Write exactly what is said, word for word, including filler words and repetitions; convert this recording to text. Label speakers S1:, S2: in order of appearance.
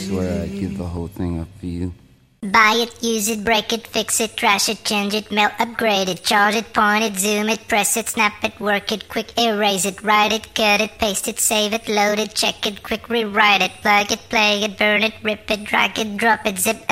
S1: swear I'd give the whole thing up for you.
S2: Buy it, use it, break it, fix it, trash it, change it, melt, upgrade it, charge it, point it, zoom it, press it, snap it, work it, quick erase it, write it, cut it, paste it, save it, load it, check it, quick rewrite it, plug it, play it, burn it, rip it, drag it, drop it, zip